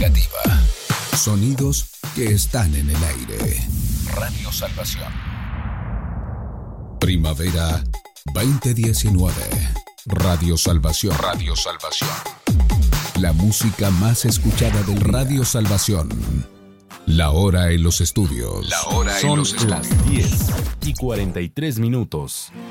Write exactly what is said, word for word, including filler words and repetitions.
significativa. Sonidos que están en el aire. Radio Salvación. Primavera veinte diecinueve. Radio Salvación. Radio Salvación. La música más escuchada del Radio Salvación. La hora en los estudios. La hora Son en los estudios. las diez y cuarenta y tres minutos.